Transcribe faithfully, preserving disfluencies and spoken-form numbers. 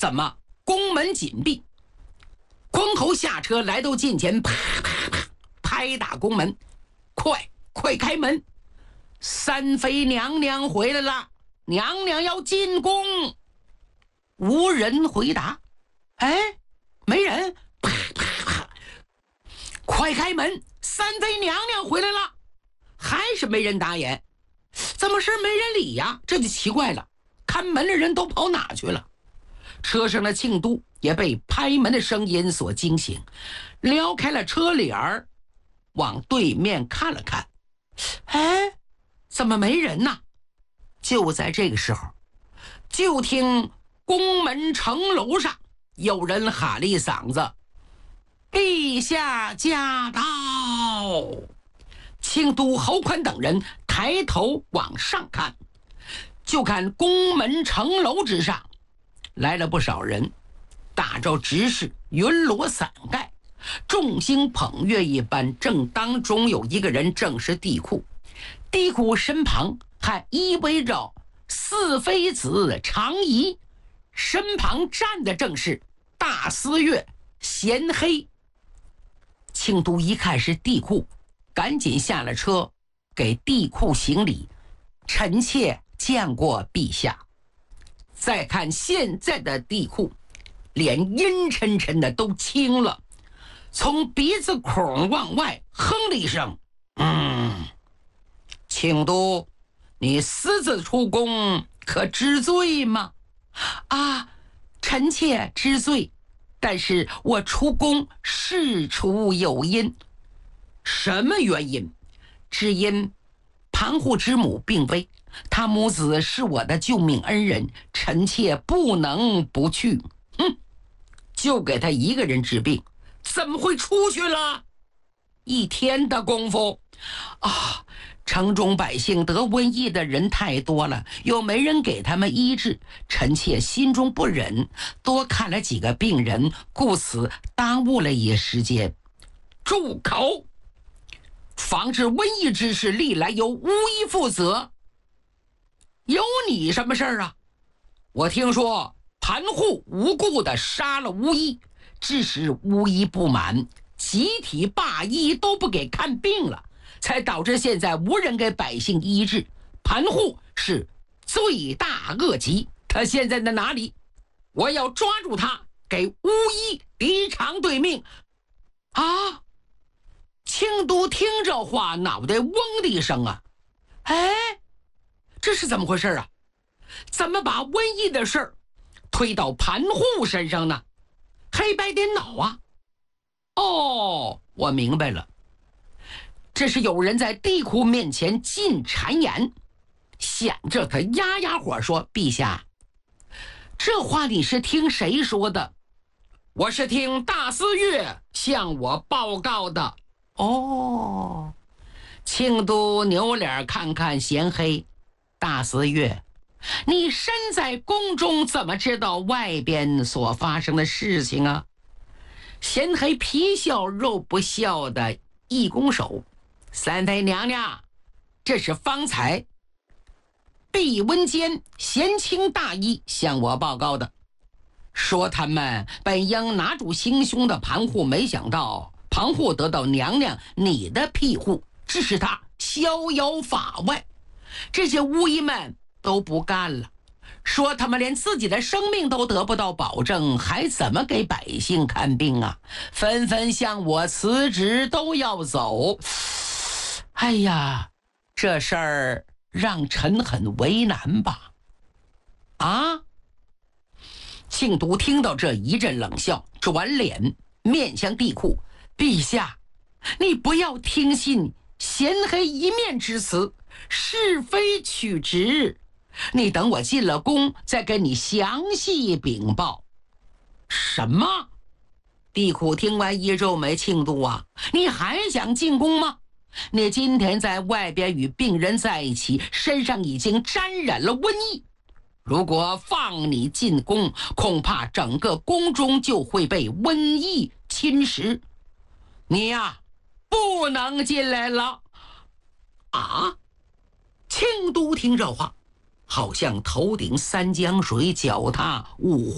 怎么宫门紧闭？光头下车来到近前，啪啪啪拍打宫门，快快开门！三妃娘娘回来了，娘娘要进宫。无人回答。哎，没人。啪啪啪！快开门！三妃娘娘回来了，还是没人答言。怎么是没人理呀？这就奇怪了，看门的人都跑哪去了？车上的庆都也被拍门的声音所惊醒，撩开了车帘儿，往对面看了看。哎，怎么没人呢？就在这个时候，就听宫门城楼上有人喊了一嗓子：“陛下驾到！”庆都、侯宽等人抬头往上看，就看宫门城楼之上来了不少人，大招执事，云罗伞盖，众星捧月一般。正当中有一个人，正是帝喾。帝喾身旁还依偎着四妃子长仪，身旁站的正是大司乐贤黑。庆都一看是帝喾，赶紧下了车，给帝喾行礼：“臣妾见过陛下。”再看现在的帝喾，脸阴沉沉的都青了，从鼻子孔往外哼了一声：“嗯，庆都，你私自出宫，可知罪吗？”“啊，臣妾知罪，但是我出宫事出有因。”“什么原因？”“只因盘户之母病危，他母子是我的救命恩人，臣妾不能不去。”“哼，就给他一个人治病，怎么会出去了？一天的功夫啊！城中百姓得瘟疫的人太多了，又没人给他们医治，臣妾心中不忍，多看了几个病人，故此耽误了一时间。”“住口！防治瘟疫之事历来由巫医负责，有你什么事儿啊？我听说盘户无故的杀了巫医，致使巫医不满，集体罢医，都不给看病了，才导致现在无人给百姓医治。盘户是罪大恶极，他现在在哪里？我要抓住他，给巫医离偿对命。”“啊！”庆都听这话，脑袋嗡的一声啊！哎，这是怎么回事啊？怎么把瘟疫的事儿推到盘户身上呢？黑白颠倒啊！哦，我明白了，这是有人在帝喾面前进谗言。想着他压压火说：“陛下，这话你是听谁说的？”“我是听大司乐向我报告的。”“哦。”庆都扭脸看看贤黑：“大司乐，你身在宫中，怎么知道外边所发生的事情啊？”贤黑皮笑肉不笑的一拱手：“三妃娘娘，这是方才碧温监贤卿大医向我报告的，说他们本应拿住行凶的盘户，没想到盘户得到娘娘你的庇护，致使他逍遥法外。这些巫医们都不干了，说他们连自己的生命都得不到保证，还怎么给百姓看病啊？纷纷向我辞职，都要走。哎呀，这事儿让臣很为难吧？”“啊！”庆都听到这一阵冷笑，转脸面向帝喾：“陛下，你不要听信贤黑一面之词，是非曲直。你等我进了宫，再跟你详细禀报。”“什么？”帝喾听完一皱眉：“庆都啊，你还想进宫吗？你今天在外边与病人在一起，身上已经沾染了瘟疫，如果放你进宫，恐怕整个宫中就会被瘟疫侵蚀。你呀，不能进来了。”“啊！”庆都听这话，好像头顶三江水，脚踏五